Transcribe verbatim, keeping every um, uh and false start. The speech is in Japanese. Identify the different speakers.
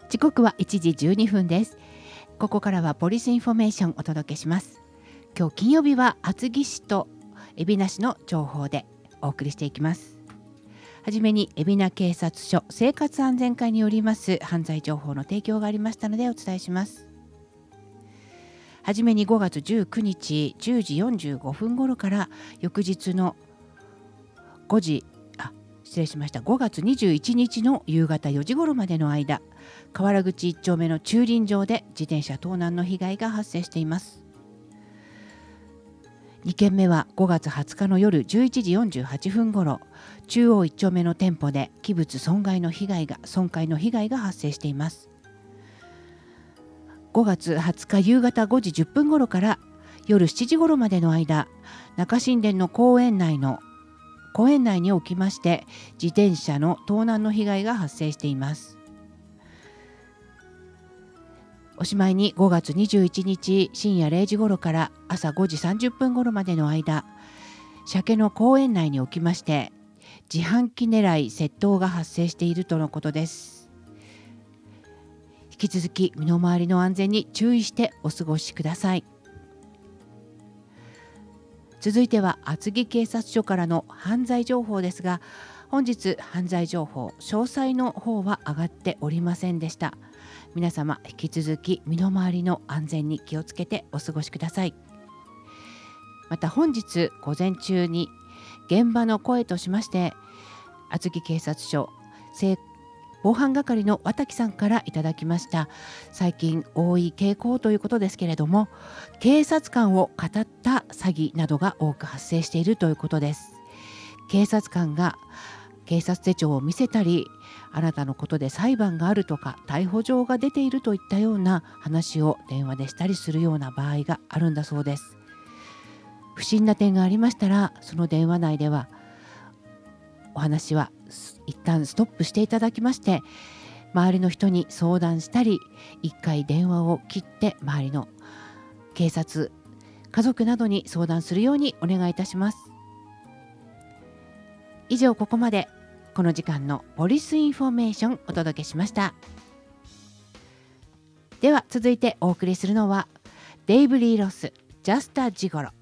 Speaker 1: 時刻はいちじじゅうにふんです。ここからはポリスインフォメーションをお届けします。今日金曜日は厚木市と海老名市の情報でお送りしていきます。はじめに海老名警察署生活安全課によります犯罪情報の提供がありましたのでお伝えします。はじめにごがつじゅうくにちじゅうじよんじゅうごふん頃から翌日のごじあ失礼しましたごがつにじゅういちにちの夕方よじ頃までの間、河原口いっ丁目の駐輪場で自転車盗難の被害が発生しています。にけんめはごがつはつかの夜じゅういちじよんじゅうはっぷん頃、中央いっ丁目の店舗で器物損害の被害が損壊の被害が発生しています。ごがつはつか夕方ごじじゅっぷん頃から夜しちじ頃までの間、中新田の公園内の公園内におきまして自転車の盗難の被害が発生しています。おしまいにごがつにじゅういちにち深夜れいじ頃から朝ごじさんじゅっぷん頃までの間、鮭の公園内におきまして自販機狙い窃盗が発生しているとのことです。引き続き身の回りの安全に注意してお過ごしください。続いては厚木警察署からの犯罪情報ですが、本日犯罪情報詳細の方は上がっておりませんでした。皆様引き続き身の回りの安全に気をつけてお過ごしください。また本日午前中に現場の声としまして、厚木警察署防犯係の綿木さんからいただきました。最近多い傾向ということですけれども、警察官を語った詐欺などが多く発生しているということです。警察官が警察手帳を見せたり、あなたのことで裁判があるとか逮捕状が出ているといったような話を電話でしたりするような場合があるんだそうです。不審な点がありましたら、その電話内ではお話は一旦ストップしていただきまして、周りの人に相談したり、一回電話を切って周りの警察、家族などに相談するようにお願いいたします。以上、ここまでこの時間のポリスインフォメーションお届けしました。では続いてお送りするのはデイブリー・ロス、ジャスタ・ジゴロ。